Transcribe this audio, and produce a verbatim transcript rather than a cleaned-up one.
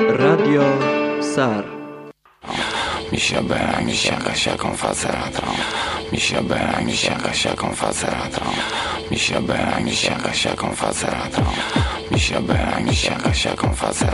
Radio SAR. Misia Bea, misia Kasia konfaceratą. Misia Bea, misia Kasia konfaceratą. Misia Bea, misia Kasia konfaceratą. Misia Bea, misia Kasia konfaceratą.